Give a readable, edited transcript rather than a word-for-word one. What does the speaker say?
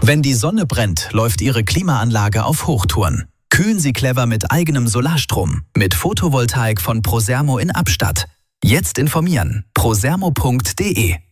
Wenn die Sonne brennt, läuft Ihre Klimaanlage auf Hochtouren. Kühlen Sie clever mit eigenem Solarstrom. Mit Photovoltaik von Prosermo in Abstatt. Jetzt informieren. prosermo.de